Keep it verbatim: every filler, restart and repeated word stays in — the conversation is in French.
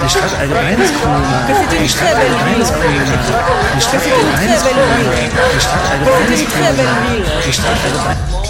Die Stadt allgemein ist cool, Mann. Que c'était Die une Stadt très belle allgemein ist ville. cool, Mann. Die Que Stadt c'était une allgemein très ist belle cool, ville. Mann. Die Stadt Que allgemein c'était ist une cool, très belle Mann. ville. Die Stadt allgemein.